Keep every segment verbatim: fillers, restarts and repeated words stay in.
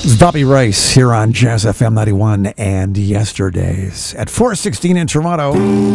It's Bobby Rice here on Jazz F M ninety-one and Yesterdays. At four sixteen in Toronto,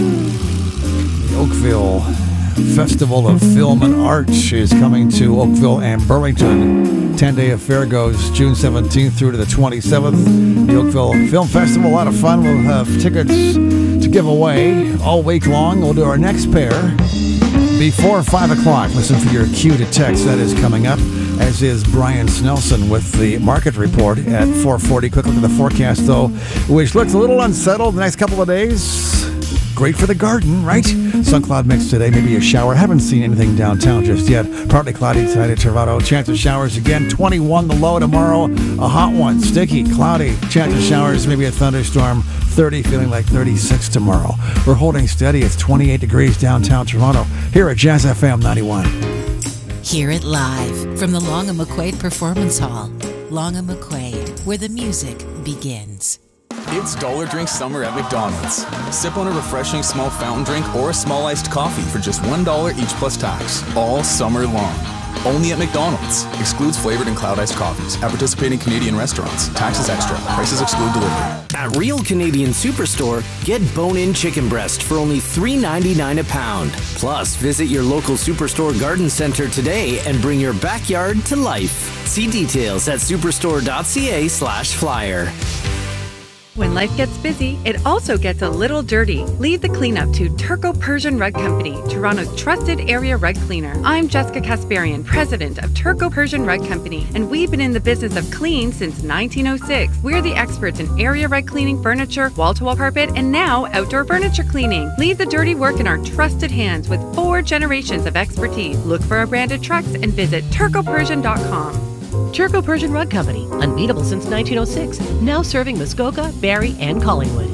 the Oakville Festival of Film and Art is coming to Oakville and Burlington. ten-day affair goes June seventeenth through to the twenty-seventh. The Oakville Film Festival, a lot of fun. We'll have tickets to give away all week long. We'll do our next pair before five o'clock. Listen for your cue to text. That is coming up, as is Brian Snelson with the market report at four forty. Quick look at the forecast, though, which looks a little unsettled the next couple of days. Great for the garden, right? Sun cloud mix today, maybe a shower. Haven't seen anything downtown just yet. Partly cloudy tonight at Toronto. Chance of showers again. twenty-one the low tomorrow. A hot one. Sticky, cloudy. Chance of showers, maybe a thunderstorm. thirty, feeling like thirty-six tomorrow. We're holding steady. It's twenty-eight degrees downtown Toronto. Here at Jazz F M ninety-one. Hear it live from the Long and McQuaid Performance Hall. Long and McQuaid, where the music begins. It's Dollar Drink Summer at McDonald's. Sip on a refreshing small fountain drink or a small iced coffee for just one dollar each plus tax, all summer long. Only at McDonald's. Excludes flavored and cloud iced coffees. At participating Canadian restaurants. Taxes extra. Prices exclude delivery. At Real Canadian Superstore, get bone-in chicken breast for only three ninety-nine a pound. Plus, visit your local Superstore garden center today and bring your backyard to life. See details at superstore.ca slash flyer. When life gets busy, it also gets a little dirty. Leave the cleanup to Turco Persian Rug Company, Toronto's trusted area rug cleaner. I'm Jessica Kasparian, president of Turco Persian Rug Company, and we've been in the business of clean since nineteen oh six. We're the experts in area rug cleaning, furniture, wall-to-wall carpet, and now outdoor furniture cleaning. Leave the dirty work in our trusted hands with four generations of expertise. Look for our branded trucks and visit turco persian dot com. Turco Persian Rug Company, unbeatable since nineteen oh six, now serving Muskoka, Barrie, and Collingwood.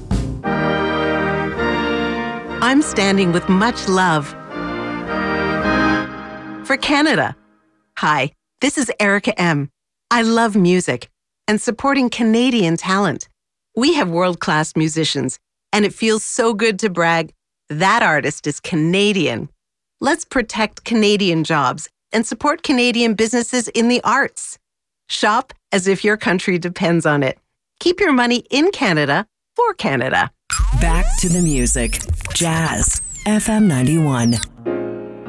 I'm standing with much love for Canada. Hi, this is Erica M. I love music and supporting Canadian talent. We have world-class musicians, and it feels so good to brag, that artist is Canadian. Let's protect Canadian jobs and support Canadian businesses in the arts. Shop as if your country depends on it. Keep your money in Canada for Canada. Back to the music. Jazz F M ninety-one.